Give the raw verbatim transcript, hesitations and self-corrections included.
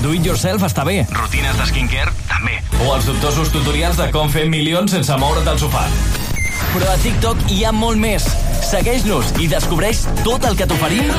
do it yourself està bé. Rutines de skincare, també. O els dubtosos tutorials de com fer milions sense moure't del sofà. Però a TikTok hi ha molt més. Segueix-nos i descobreix tot el que t'oferim